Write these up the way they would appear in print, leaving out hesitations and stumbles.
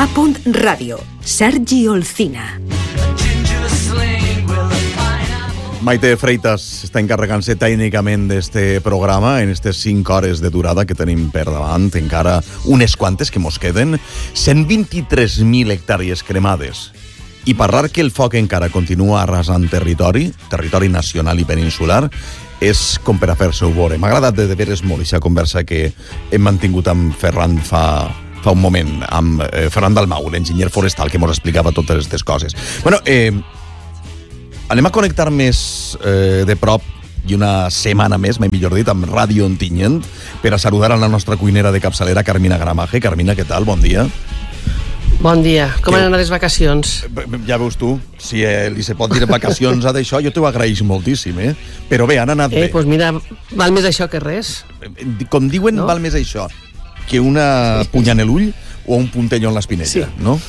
A. Radio, Sergi Olcina. Maite Freitas està encarregant-se tècnicament d'este programa en aquestes 5 hores de durada que tenim per davant, encara unes quantes que mos queden, 123.000 hectàrees cremades. I parlar que el foc encara continua arrasant territori nacional i peninsular, és com per a fer-se-ho veure. M'ha agradat de veres molt aquesta conversa que hem mantingut amb Ferran fa un moment, amb Ferran Dalmau, l'enginyer forestal, que mos explicava totes aquestes coses. Bueno, anem a connectar més de prop i una setmana més, mai millor dit, amb Ràdio Ontinyent, per a saludar a la nostra cuinera de capçalera, Carmina Gramaje. Carmina, què tal? Bon dia. Bon dia. Com han anat les vacacions? Ja veus tu, si li se pot dir vacacions a d'això, jo t'ho agraïx moltíssim, Però bé, han anat bé. Doncs mira, val més això que res. Com diuen, no? Val més això que una punya en l'ull o un puntelló en l'espinella, sí. No?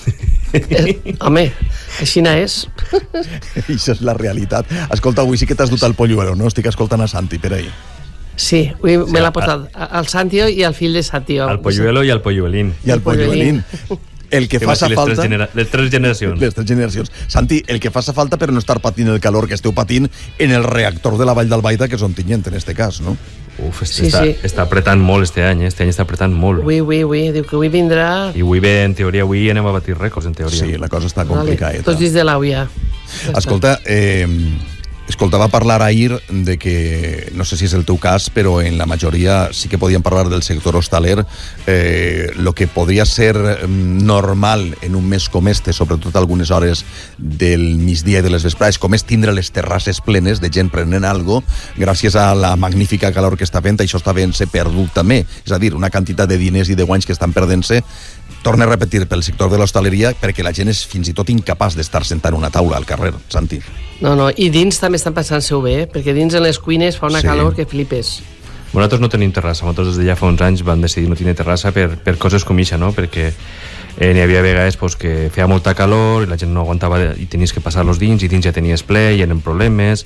Home, així és. Això és la realitat. Escolta, avui sí que t'has dut al polluelo, no? Estic escoltant a Santi per ahí. Sí, avui me l'ha portat al Santio i al fill de Santio. Al polluelo i al polluelín. I al polluelín. El que faça falta... Les tres generacions. Les 3 generacions. Santi, el que faça falta per no estar patint el calor que esteu patint en el reactor de la Vall d'Albaida, que és Ontinyent, en este cas, no? Uf, està apretant molt este any està apretant molt. Ui, diu que avui vindrà... I avui ve, en teoria, avui anem a batir rècords, en teoria. Sí, la cosa està complicada. Tots dins de l'au ja. Escolta, escoltava parlar ahir de que, no sé si és el teu cas, però en la majoria sí que podíem parlar del sector hostaler, lo que podria ser normal en un mes com este, sobretot algunes hores del migdia i de les vesprades, com és tindre les terrasses plenes de gent prenent algo, gràcies a la magnífica calor que està fent, això està fent-se perdut també, és a dir, una quantitat de diners i de guanys que estan perdent-se, torna a repetir, pel sector de l'hostaleria, perquè la gent és fins i tot incapaç d'estar sentant una taula al carrer, Santi. No, i dins també estan passant-se-ho bé, perquè dins en les cuines fa una calor que flipes. Nosaltres no tenim terrassa, nosaltres des de ja fa uns anys vam decidir no tenir terrassa per coses com ixa, no? Perquè n'hi havia vegades que feia molta calor i la gent no aguantava i tenies que passar-los dins, i dins ja tenies ple i eren problemes,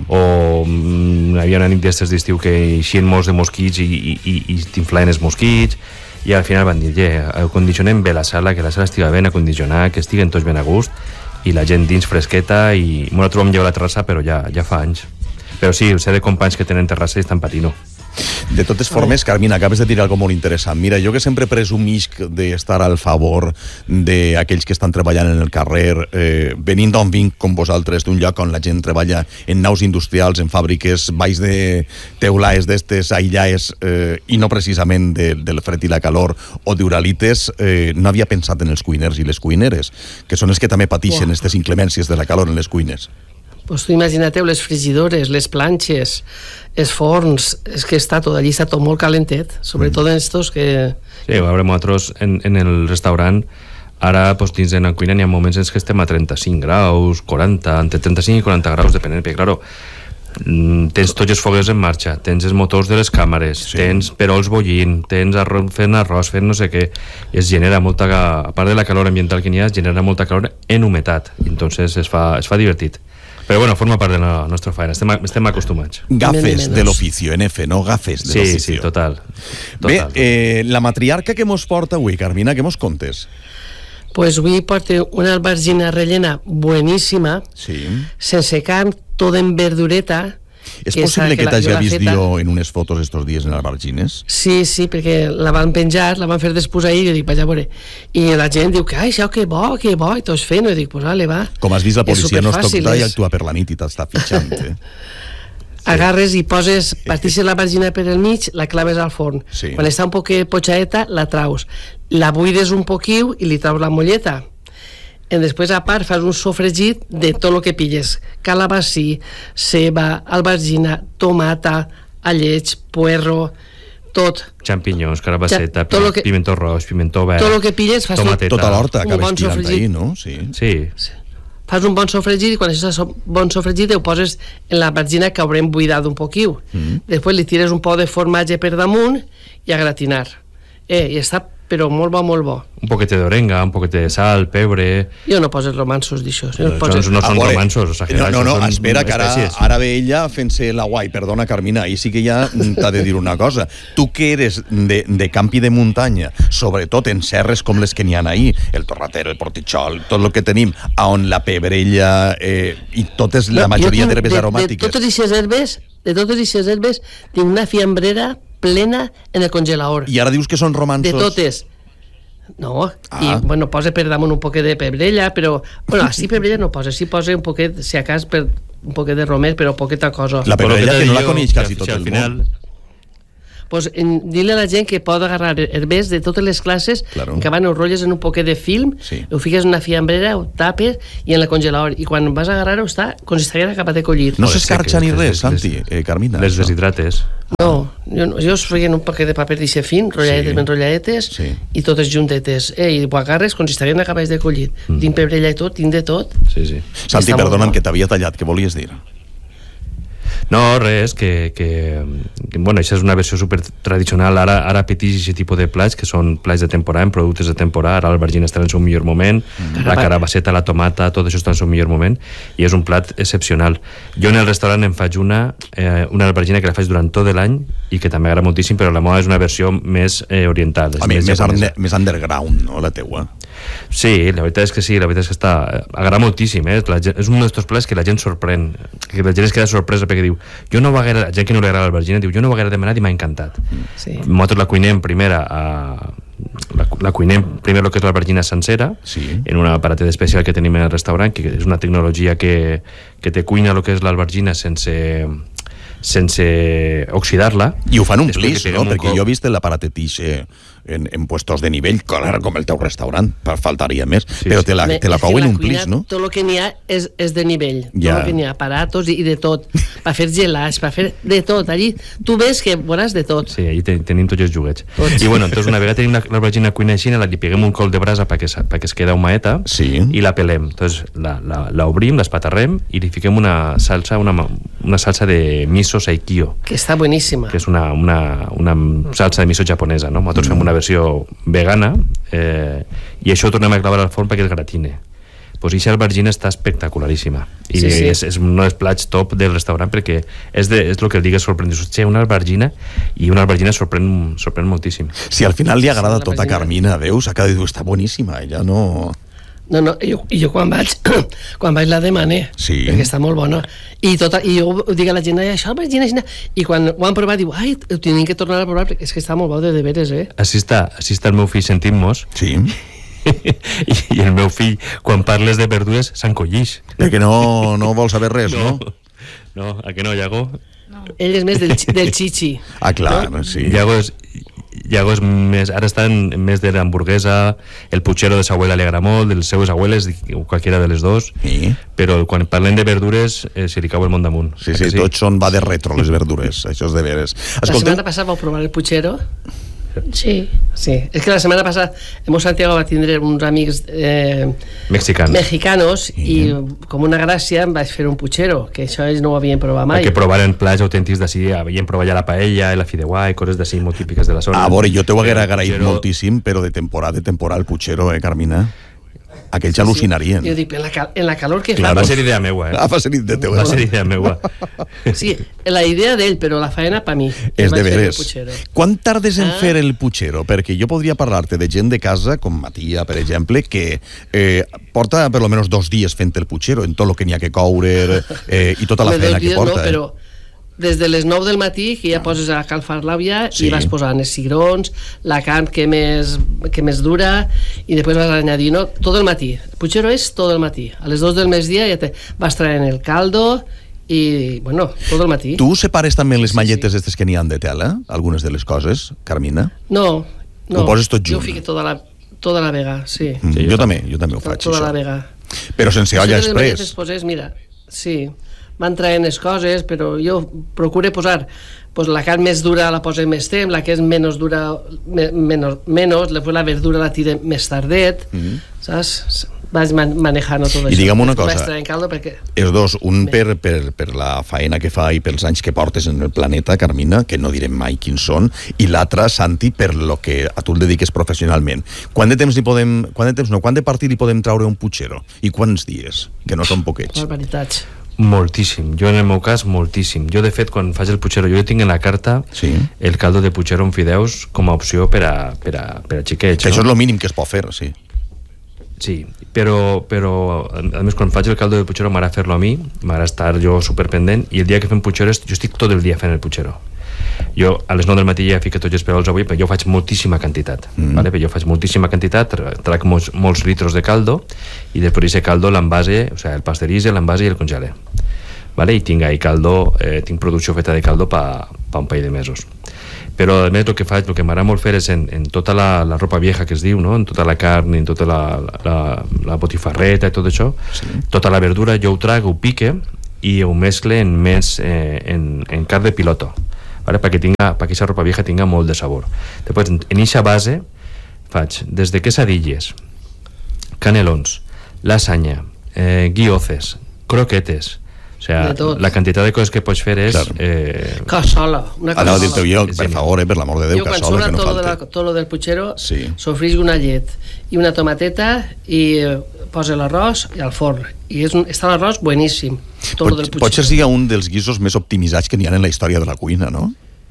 o hi havia una nit d'estes d'estiu que eixien molts de mosquits i t'inflaven els mosquits, i al final van dir, acondicionem bé la sala, que la sala estigui ben acondicionada, que estiguen tots ben a gust, i la gent dins fresqueta, i nosaltres vam llevar la terrassa, però ja fa anys. Però sí, sé de companys que tenen terrassa i estan patint. De totes formes, Carmina, acabes de dir alguna cosa molt interessant. Mira, jo que sempre presumisc d'estar al favor d'aquells que estan treballant en el carrer, venint d'on vinc com vosaltres, d'un lloc on la gent treballa en naus industrials, en fàbriques, baix de teulaes d'estes aïllades, i no precisament del fred i la calor, o d'uralites, no havia pensat en els cuiners i les cuineres, que són els que també pateixen aquestes inclemències de la calor en les cuines. Pues tu imagina't les frigidores, les planxes, els forns, és que allí està tot molt calentet, sobretot en estos que... Sí, a veure, nosaltres en el restaurant, ara dins de la cuina n'hi ha moments en què estem a 35 graus, 40, entre 35 i 40 graus, depenent, perquè, claro, tens tots els foguers en marxa, tens els motors de les càmeres, tens perols bullint, tens fent arròs, fent no sé què, i es genera molta, a part de la calor ambiental que n'hi ha, es genera molta calor en humitat, i entonces es fa divertit. Però bueno, forma part de la nostra feina, estem acostumats. Gafes de l'oficio, en F, no? Gafes de l'oficio. Sí, total. Bé, la matriarca que mos porta avui, Carmina, què mos contes? Pues avui porta una albergina rellena bueníssima, sense carn, tot en verdureta. És possible que t'hagi vist jo en unes fotos estos dies en albergines? Sí, perquè la van penjar, la van fer després ahir, i jo dic, vaja, a veure. I la gent diu que, això, que bo, i tots fent, i dic, pues vale, va. Com has vist, la policia no es toca i actua per la nit i t'està fitxant, Agarres i poses, partixes l'albergina per el mig, la claves al forn. Quan està un poc potxaeta, la traus. La buides un poquiu i li traus la molleta. I després, a part, fas un sofregit de tot el que pilles. Calabací, ceba, albergina, tomata, alleig, puerro, tot. Xampinyons, carabasseta, pimentó roig, pimentó verd, tot el que pilles, fas tota l'horta, acabes tirant ahir, no? Sí. Fas un bon sofregit i quan això és bon sofregit ho poses en l'albergina que haurem buidat un poquiu. Després li tires un poc de formatge per damunt i a gratinar. I està però molt bo, molt bo. Un poquete d'orenga, un poquete de sal, pebre... Jo no poses romansos d'això. No són romansos. No, espera, que ara ve ella fent-se la guai. Perdona, Carmina, ahir sí que ja t'ha de dir una cosa. Tu que eres de campi de muntanya, sobretot en serres com les que n'hi ha ahir, el Torratero, el Portitxol, tot el que tenim, on la pebrella i totes, la majoria d'herbes aromàtiques. De totes aquestes herbes tinc una fiambrera plena en el congelador. I ara dius que són romansos? De totes. No, i bueno, posa per damunt un poquet de pebrella, però bueno, així pebrella no posa, sí posa un poquet, si acas per un poquet de romer, però poqueta cosa. La pebrella que no la coneix quasi tot el món. Pues dile a la gent que pot agarrar herbes de totes les classes, que van, ho rotlles en un poquet de film, ho fiques en una fiambrera, ho tapes i en el congelador, i quan vas a agarrar-ho està com si estigués acabat de collir. No s'escarxa ni res, Santi, Carmina? Les deshidrates. No, jo us feia un paquet de paper d'això fin, rotlladetes ben rotlladetes, i totes juntetes, i ho agarres com si estigués acabats de collir. Tinc pebrella i tot, tinc de tot. Santi, perdona'm, que t'havia tallat, què volies dir? No, res, bueno, això és una versió super tradicional. Ara petix aquest tipus de plats, que són plats de temporada, productes de temporada. Ara l'albergina està en el seu millor moment, la carabasseta, la tomata, tot això està en el seu millor moment, i és un plat excepcional. Jo en el restaurant em faig una albergina que la faig durant tot l'any i que també agrada moltíssim, però la meva és una versió més oriental. Més underground, no, la teua? Sí, la veritat és que sí, la veritat és que agrada moltíssim, és un d'aquests plats que la gent sorprèn, que la gent es queda sorpresa perquè diu, la gent que no li agrada l'albergina diu, jo no ho haguera demanat i m'ha encantat. Nosaltres la cuinem primer la cuinem primer el que és l'albergina sencera, en un aparatet especial que tenim en el restaurant, que és una tecnologia que te cuina el que és l'albergina sense oxidar-la. I ho fan un plis, no? Perquè jo he vist l'aparatet en puestos de nivell, clar, com el teu restaurant, faltaria més, però te la couen un plis, no? Tot el que n'hi ha és de nivell, tot el que n'hi ha, aparatos i de tot, per fer gelats, per fer de tot, allí tu ves que veuràs de tot. Sí, allí tenim tots els joguets. I bueno, entonces una vegada tenim l'albergina cuina així, li peguem un col de brasa perquè es queda humaeta i la pelem, entonces la obrim, l'espatarrem i li fiquem una salsa de miso saikyo, que està boníssima, que és una salsa de miso japonesa, no? Nosaltres fem una versió vegana i això ho tornem a clavar al forn perquè es gratine. Pues aquesta albergina està espectacularíssima i és un dels plats top del restaurant perquè és el que el digues sorprèn, una albergina, i una albergina sorprèn moltíssim. Si al final li agrada tot a Carmina, veus, acaba de dir, està boníssima, ella no... No, jo quan vaig la demané, perquè està molt bona, i jo dic a la gent, això albergina, i quan ho han provat diu, ai, ho tenim que tornar a provar perquè és que està molt bo de veres, Així està el meu fill sentint-nos i el meu fill quan parles de verdures s'encollix perquè no vol saber res, no? No, a que no, Iago? Ell és més del chichi. Clar, sí. Iago és més, ara està més de l'hamburguesa, el puchero de sa abuela li agrada molt, dels seus abueles, qualquiera de les dos, però quan parlem de verdures se li cau el món damunt. Sí, tots va de retro, les verdures, això és de veres. La setmana passada vau provar el puchero? Sí. És que la setmana passada en Santiago va tindre uns amics mexicanos i com una gràcia em vaig fer un puchero, que això ells no ho havien provat mai. Que provaren plats autèntics d'ací, havien provat ja la paella, la fideuà i coses d'ací molt típiques de la zona. A veure, jo t'ho haguera agraït moltíssim, però de temporada el puchero, Carmina? Aquells al·lucinarien. Jo dic, en la calor que fa... Va ser idea meua, va ser idea meua. Sí, la idea d'ell, però la faena per mi. És de veres. Quan tardes en fer el puchero? Perquè jo podria parlar-te de gent de casa, com Matia, per exemple, que porta per almenys 2 dies fent el puchero, en tot el que n'hi ha que coure i tota la feina que porta. No, però des de les 9 del matí que ja poses a calfar l'àvia i vas posant els cigrons, la carn que més dura, i després vas añadint tot el matí. El puchero és tot el matí. A les 2 del migdia ja vas traient el caldo i, bueno, tot el matí. Tu separes també les malletes aquestes que n'hi han de tela? Algunes de les coses, Carmina? No. Ho poses tot junt? Jo fico tota la vega, sí. Jo també ho faig, tota la vega. Però sense olla express. Mira, sí, van traient les coses, però jo procuro posar la carn més dura la poso més temps, la que és menys dura menys, la verdura la tira més tardet, saps? vas manejant tot això. I digue'm una cosa, els dos, un per la faena que fa i pels anys que portes en el planeta, Carmina, que no direm mai quins són, i l'altre, Santi, per lo que a tu el dediques professionalment. Quant de partit li podem traure un putxero? I quants dies? Que no són poquets. Barbaritats. Moltíssim, jo en el meu cas moltíssim. Jo de fet quan faig el putxero, jo tinc en la carta el caldo de putxero amb fideus com a opció per a xiquets, que això és el mínim que es pot fer, sí. Sí, però a més quan faig el caldo de putxero m'agrada fer-lo a mi, m'agrada estar jo superpendent, i el dia que fem putxero jo estic tot el dia fent el putxero. Jo a les 9 del matí ja fico tots els pegols avui, però jo faig moltíssima quantitat, ¿vale? Jo faig moltíssima quantitat, trac molts litros de caldo, i després d'aquest caldo l'envase, o sigui, el pasteritze, l'envase i el congele, ¿vale? I tinc ahí caldo, tinc producció feta de caldo pa un parell de mesos. Però a més el que m'agrada molt fer és en tota la ropa vieja que es diu, no? En tota la carn, en tota la botifarreta i tot això, tota la verdura jo ho trago, ho pique i ho mescle en carn de piloto, ¿vale? Perquè aquesta ropa vieja tinga molt de sabor. Després, en aquesta base faig des de quesadilles, canelons, lasanya, guioces, croquetes. O sea, la quantitat de coses que pots fer és... Cassola. Anava a dir-te jo, per favor, per l'amor de Déu, cassola, que no falte. Tot lo del putxero, sofrís una llet i una tomateta i posa l'arròs al forn. I està l'arròs bueníssim. Potser sigui un dels guisos més optimitzats que n'hi ha en la història de la cuina, no?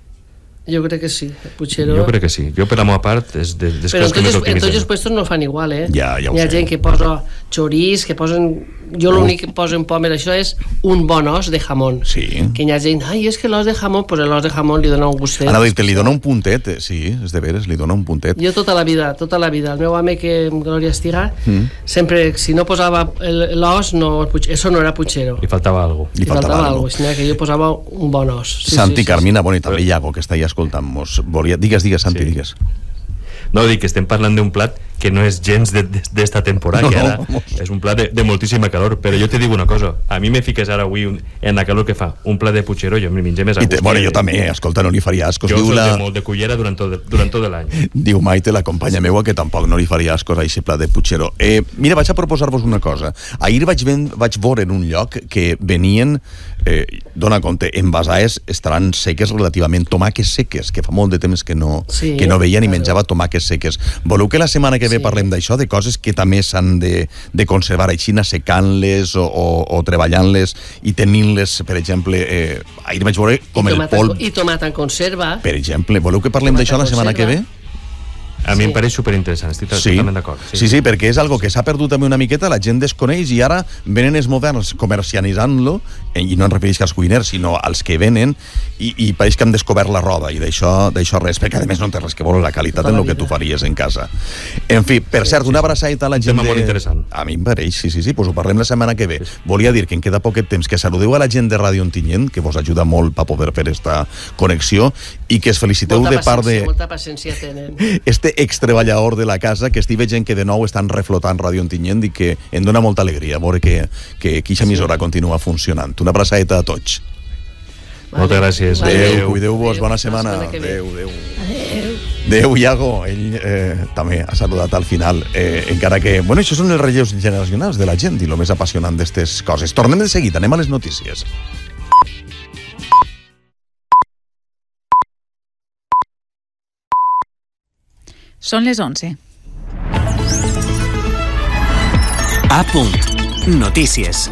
Jo crec que sí, el putxero... Jo crec que sí. Jo, per la meva part, és des que més optimitzat. En tots els puestos no fan igual, Ja ho sé. Hi ha gent que posa xorís, que posen... Jo l'únic que poso en pomer això és un bon os de jamón. Sí. Que hi ha gent, és que l'os de jamón, pues l'os de jamón li dona un gustet. Anava a dir que li dona un puntet, sí, és de veres, li dona un puntet. Jo tota la vida. El meu home, que Glòria estiga, sempre, si no posava l'os, eso no era putxero. Li faltava alguna cosa. Li faltava alguna cosa, que jo posava un bon os. Santi, Carmina, bueno, i també Iago, que està ahí escoltant-nos. Digues, Santi, digues. No, dic que estem parlant d'un plat que no és gens d'esta temporada, que ara és un plat de moltíssima calor, però jo te dic una cosa, a mi me fiques ara avui en la calor que fa un plat de putxero, jo me mengé més a gust. Bueno, jo també, escolta, no li faria ascos. Jo soc de molt de cullera durant tot l'any. Diu Maite, la companya meua, que tampoc no li faria ascos a aquest plat de putxero. Mira, vaig a proposar-vos una cosa. Ahir vaig veure en un lloc que venien, dona compte, envasades estaran seques relativament, tomàques seques, que fa molt de temps que no veia ni menjava tomàques seques. Voleu que la setmana que ve parlem d'això, de coses que també s'han de conservar així, secant-les o treballant-les i tenint-les, per exemple, ahir vaig veure com el polp... I tomat en conserva. Per exemple, voleu que parlem d'això la setmana que ve? A mi em pareix superinteressant, estic totalment d'acord. Sí, perquè és algo que s'ha perdut també una miqueta, la gent desconeix i ara venen els moderns comercialitzant-lo, i no em refereix als cuiners, sinó als que venen, i pareix que han descobert la roda, i d'això res, perquè a més no té res que veure la qualitat en el que tu faries en casa. En fi, per cert, una abraçada a la gent... Un tema molt interessant. A mi em pareix, sí, doncs ho parlem la setmana que ve. Volia dir que en queda poquet temps, que saludeu a la gent de Ràdio Ontinyent, que vos ajuda molt per poder fer esta connexió, i que es feliciteu de part de... Molta paciència tenen. Extreballador de la casa, que estic veient que de nou estan reflotant Ràdio Ontinyent i que em dona molta alegria veure que aquesta emissora continua funcionant. Una abraçadeta a tots. Moltes gràcies. Adéu, cuideu-vos, bona setmana. Adéu. Adéu, Iago. Ell també ha saludat al final, encara que... Bueno, això són els relleus generacionals de la gent i el més apassionant d'aquestes coses. Tornem de seguida, anem a les notícies. Són les 11. A punt. Notícies.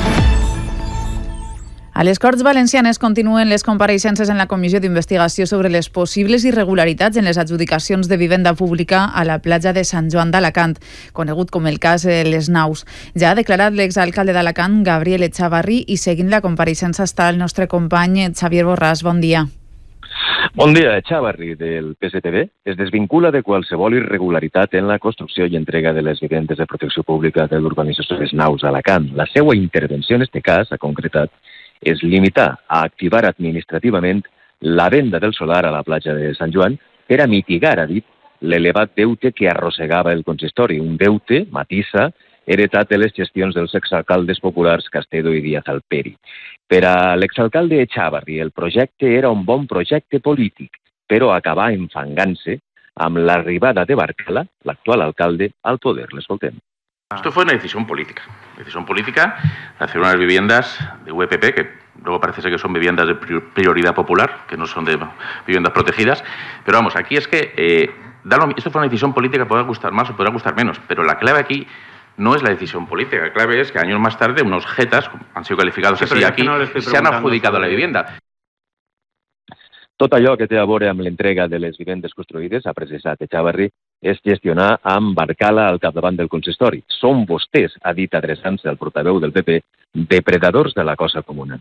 A les Corts Valencianes continuen les compareixences en la Comissió d'Investigació sobre les possibles irregularitats en les adjudicacions de vivenda pública a la platja de Sant Joan d'Alacant, conegut com el cas Les Naus. Ja ha declarat l'exalcalde d'Alacant, Gabriel Echavarri, i seguint la compareixença està el nostre company Xavier Borràs. Bon dia. Bon dia. Echavarri, del PSPB, es desvincula de qualsevol irregularitat en la construcció i entrega de les vivendes de protecció pública de l'urbanització Les Naus a Alacant. La seva intervenció en este cas, ha concretat, és limitar a activar administrativament la venda del solar a la platja de Sant Joan per a mitigar, ha dit, l'elevat deute que arrossegava el consistori, un deute, matissa, heretat de les gestions dels exalcaldes populars Castedo i Díaz Alperi. Per a l'exalcalde Echavarri, el projecte era un bon projecte polític, però acabà enfangant-se amb l'arribada de Barcala, l'actual alcalde, al poder. L'escoltem. Esto fue una decisión política de hacer unas viviendas de VPP que luego parece ser que son viviendas de prioridad popular, que no son de viviendas protegidas, pero vamos, aquí es que esto fue una decisión política, podrá gustar más o podrá gustar menos, pero la clave aquí no es la decisión política, la clave es que años más tarde unos jetas, han sido calificados así aquí, se han adjudicado la vivienda. Tot allò que té a veure amb l'entrega de les vivendes construïdes, ha precisat Echavarri, és gestionar amb Barcala al capdavant del consistori. Són vostès, ha dit adreçant-se al portaveu del PP, depredadors de la cosa comuna.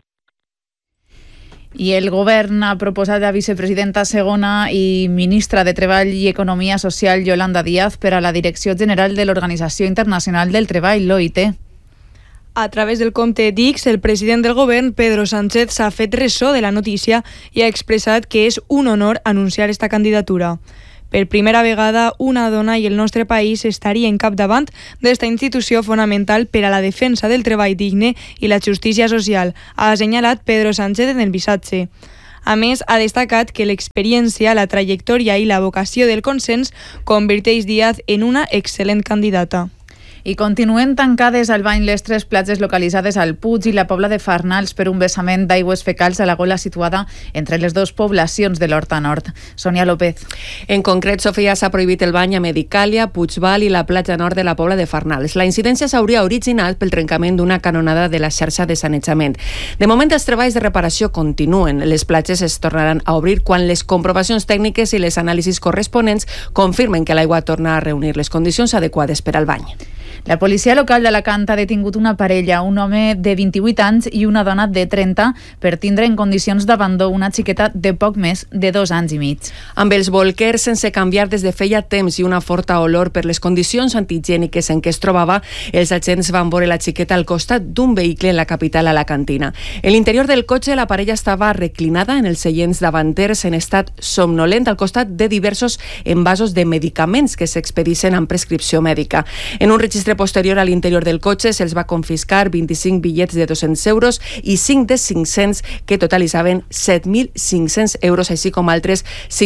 I el govern ha proposat a vicepresidenta segona i ministra de Treball i Economia Social Yolanda Díaz per a la Direcció General de l'Organització Internacional del Treball, l'OIT. A través del compte d'X, el president del govern, Pedro Sánchez, s'ha fet ressò de la notícia i ha expressat que és un honor anunciar esta candidatura. Per primera vegada, una dona i el nostre país estarien capdavant d'esta institució fonamental per a la defensa del treball digne i la justícia social, ha assenyalat Pedro Sánchez en el missatge. A més, ha destacat que l'experiència, la trajectòria i la vocació del consens converteix Díaz en una excel·lent candidata. I continuen tancades al bany les 3 platges localitzades al Puig i la Pobla de Farnals per un vessament d'aigües fecals a la gola situada entre les 2 poblacions de l'Horta Nord. Sònia López. En concret, Sofia, s'ha prohibit el bany a Medicàlia, Puigval i la platja nord de la Pobla de Farnals. La incidència s'hauria originat pel trencament d'una canonada de la xarxa de sanejament. De moment, els treballs de reparació continuen. Les platges es tornaran a obrir quan les comprovacions tècniques i les anàlisis corresponents confirmen que l'aigua torna a reunir les condicions adequades per al bany. La policia local d'Alacant ha detingut una parella, un home de 28 anys i una dona de 30, per tindre en condicions d'abandó una xiqueta de poc més de 2 anys i mig. Amb els bolquers sense canviar des de feia temps i una forta olor per les condicions antigèniques en què es trobava, els agents van veure la xiqueta al costat d'un vehicle en la capital alacantina. En l'interior del cotxe, la parella estava reclinada en els seients davanters en estat somnolent al costat de diversos envasos de medicaments que s'expedicen amb prescripció mèdica. En un registre posterior a l'interior del cotxe se'ls va confiscar 25 bitllets de 200 euros i 5 de 500 que totalitzaven 7.500 euros, així com altres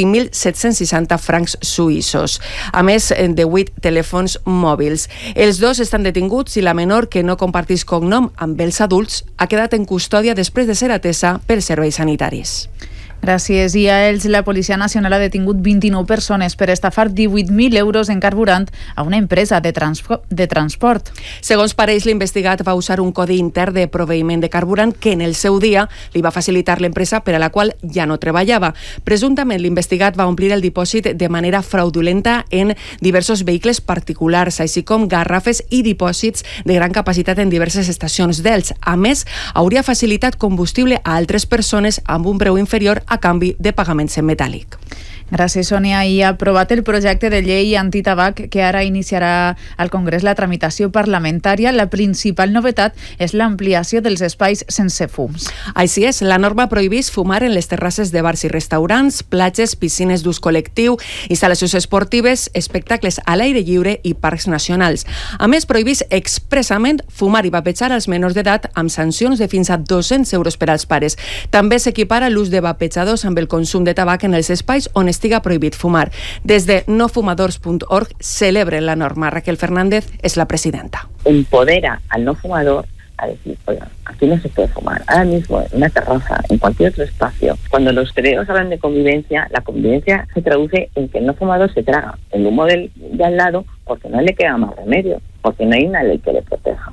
5.760 francs suïssos, a més de 8 telèfons mòbils. Els 2 estan detinguts i la menor, que no comparteix cognom amb els adults, ha quedat en custòdia després de ser atesa pels serveis sanitaris. Gràcies. I a ells, la Policia Nacional ha detingut 29 persones per estafar 18.000 euros en carburant a una empresa de transport. Segons pareix, l'investigat va usar un codi intern de proveïment de carburant que en el seu dia li va facilitar l'empresa per a la qual ja no treballava. Presumptament, l'investigat va omplir el dipòsit de manera fraudulenta en diversos vehicles particulars, així com garrafes i dipòsits de gran capacitat en diverses estacions d'Elx. A més, hauria facilitat combustible a altres persones amb un preu inferior a canvi de pagaments en metàl·lic. Gràcies, Sònia. I ha aprovat el projecte de llei antitabac que ara iniciarà al Congrés la tramitació parlamentària. La principal novetat és l'ampliació dels espais sense fums. Així és, la norma prohibeix fumar en les terrasses de bars i restaurants, platges, piscines d'ús col·lectiu, instal·lacions esportives, espectacles a l'aire lliure i parcs nacionals. A més, prohibeix expressament fumar i vapejar als menors d'edat amb sancions de fins a 200 euros per als pares. També s'equipara l'ús de vapejadors amb el consum de tabac en els espais on estiga prohibit fumar. Des de nofumadors.org celebren la norma. Raquel Fernández es la presidenta. Empodera al no fumador a decir, oiga, aquí no se puede fumar. Ahora mismo, en una terraza, en cualquier otro espacio, cuando los teóricos hablan de convivencia, la convivencia se traduce en que el no fumador se traga el humo de al lado porque no le queda más remedio, porque no hay una ley que le proteja.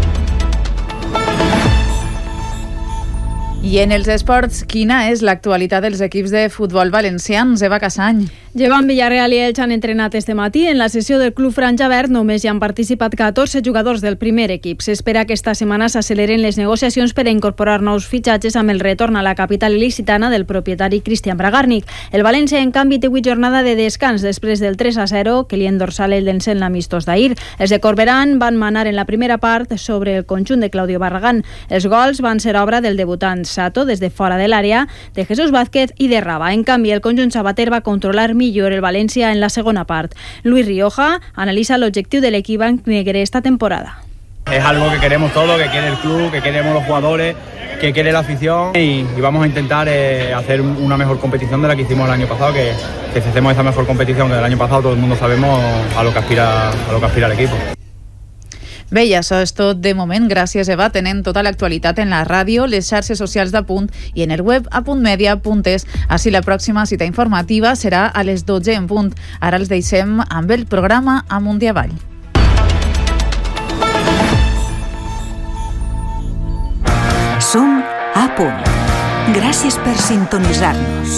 I en els esports, quina és l'actualitat dels equips de futbol valencians? Eva Casany. Llevant Villarreal i Elx han entrenat este matí. En la sessió del Club Franja Verd només hi han participat 14 jugadors del primer equip. S'espera que esta setmana s'acceleren les negociacions per a incorporar nous fitxatges amb el retorn a la capital il·licitana del propietari Cristian Bragarnik. El València, en canvi, té avui jornada de descans després del 3-0 que li endorsà l'Eldense en l'amistós d'ahir. Els de Corberán van manar en la primera part sobre el conjunt de Claudio Barragán. Els gols van ser obra del debutant Sato des de fora de l'àrea, de Jesús Vázquez i de Raba. En canvi, el conjunt sabater va controlar millor el València en la segona part. Luis Rioja analitza l'objectiu de l'equip negre esta temporada. Es algo que queremos todos, que quiere el club, que queremos los jugadores, que quiere la afición y vamos a intentar hacer una mejor competición de la que hicimos el año pasado, que si hacemos esa mejor competición que el año pasado todo el mundo sabemos a lo que aspira el equipo. Bé, i això és tot de moment. Gràcies, Eva. Tenen tota l'actualitat en la ràdio, les xarxes socials d'Apunt i en el web apuntmedia.es. Així la pròxima cita informativa serà a les 12 en punt. Ara els deixem amb el programa Amunt i Avall. Som a punt. Gràcies per sintonitzar-nos.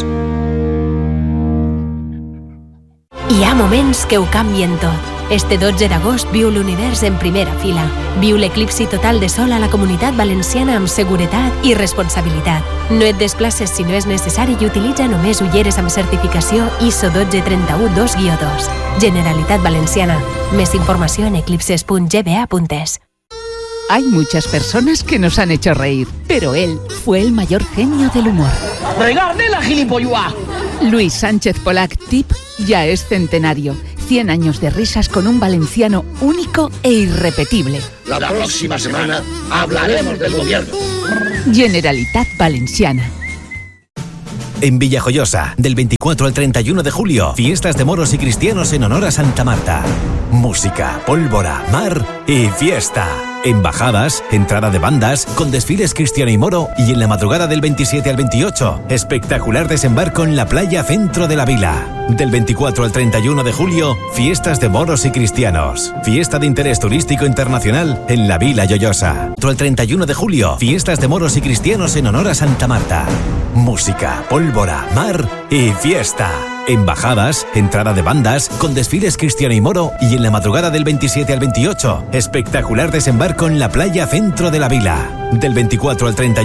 Hi ha moments que ho canvien tot. Este 12 d'agost viu l'univers en primera fila. Viu l'eclipsi total de sol a la Comunitat Valenciana amb seguretat i responsabilitat. No et desplaces si no és necessari i utilitza només ulleres amb certificació ISO 12312-2. Generalitat Valenciana. Més informació en eclipses.gba.es. Hay muchas personas que nos han hecho reír, pero él fue el mayor genio del humor. ¡Regarde la gilipollua! Luis Sánchez Polac, TIP, ya es centenario. 100 años de risas con un valenciano único e irrepetible. La próxima semana hablaremos del gobierno. Generalitat Valenciana. En Villajoyosa, del 24 al 31 de julio, fiestas de moros y cristianos en honor a Santa Marta. Música, pólvora, mar y fiesta. Embajadas, entrada de bandas, con desfiles cristiano y moro, y en la madrugada del 27 al 28, espectacular desembarco en la playa centro de la vila. Del 24 al 31 de julio, fiestas de moros y cristianos. Fiesta de interés turístico internacional en la Vila Lloyosa. El 31 de julio, fiestas de moros y cristianos en honor a Santa Marta. Música, pólvora, mar y fiesta. Embajadas, entrada de bandas, con desfiles cristiano y moro, y en la madrugada del 27 al 28, espectacular desembarco en la playa centro de la vila. Del 24 al 31